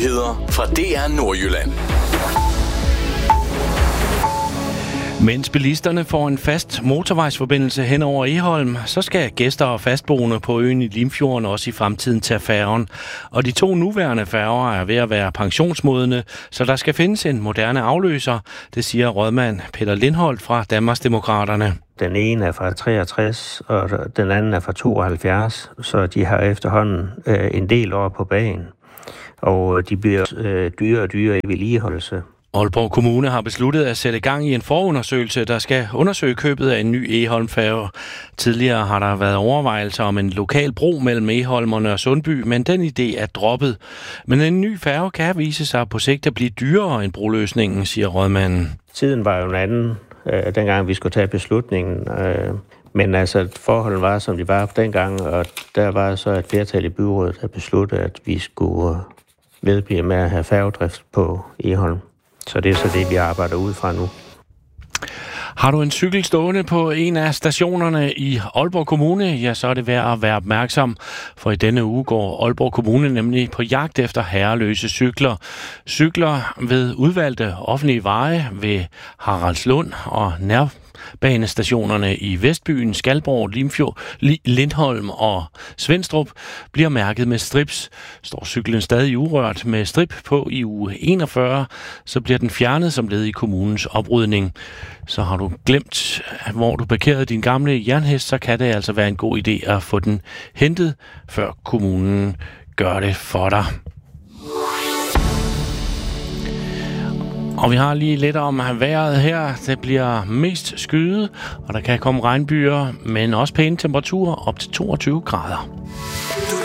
nyheder fra DR Nordjylland. Mens bilisterne får en fast motorvejsforbindelse hen over Egholm, så skal gæster og fastboende på øen i Limfjorden også i fremtiden tage færgen. Og de 2 nuværende færger er ved at være pensionsmodne, så der skal findes en moderne afløser, det siger rådmand Peter Lindholt fra Danmarksdemokraterne. Den ene er fra 63, og den anden er fra 72, så de har efterhånden en del år på bagen. Og de bliver dyrere og dyrere i vedligeholdelse. Aalborg Kommune har besluttet at sætte gang i en forundersøgelse, der skal undersøge købet af en ny Egholm-færge. Tidligere har der været overvejelser om en lokal bro mellem Egholm og Nørresundby, men den idé er droppet. Men en ny færge kan vise sig på sigt at blive dyrere end broløsningen, siger rådmanden. Tiden var jo en anden, dengang vi skulle tage beslutningen. Men altså, forholdet var, som de var dengang, og der var så et flertal i byrådet, der besluttede, at vi skulle vedblive med at have færgedrift på Egholm. Så det er så det, vi arbejder ud fra nu. Har du en cykel stående på en af stationerne i Aalborg Kommune, ja, så er det værd at være opmærksom. For i denne uge går Aalborg Kommune nemlig på jagt efter herreløse cykler. Cykler ved udvalgte offentlige veje ved Haraldslund og nærbanestationerne i Vestbyen, Skalborg, Limfjord, Lindholm og Svenstrup bliver mærket med strips. Står cyklen stadig urørt med strip på i uge 41, så bliver den fjernet som led i kommunens oprydning. Så har du glemt, hvor du parkerede din gamle jernhest, så kan det altså være en god idé at få den hentet, før kommunen gør det for dig. Og vi har lige lidt om vejret her. Det bliver mest skyet, og der kan komme regnbyer, men også pæne temperaturer op til 22 grader.